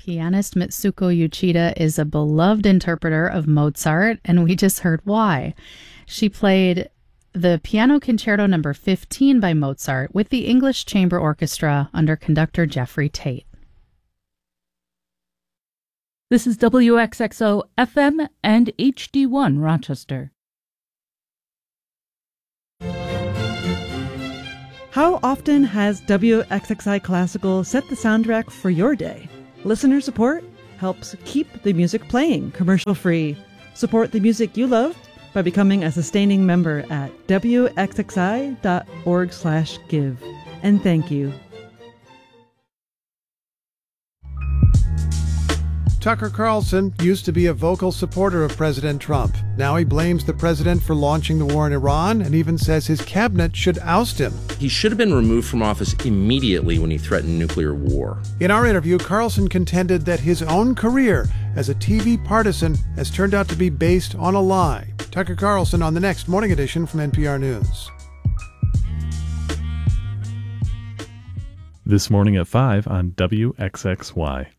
Pianist Mitsuko Uchida is a beloved interpreter of Mozart, and we just heard why. She played the Piano Concerto No. 15 by Mozart with the English Chamber Orchestra under conductor Jeffrey Tate. This is WXXO FM and HD1 Rochester. How often has WXXI Classical set the soundtrack for your day? Listener support helps keep the music playing commercial-free. Support the music you love by becoming a sustaining member at wxxi.org/give. And thank you. Tucker Carlson used to be a vocal supporter of President Trump. Now he blames the president for launching the war in Iran and even says his cabinet should oust him. He should have been removed from office immediately when he threatened nuclear war. In our interview, Carlson contended that his own career as a TV partisan has turned out to be based on a lie. Tucker Carlson on the next Morning Edition from NPR News. This morning at 5 on WXXY.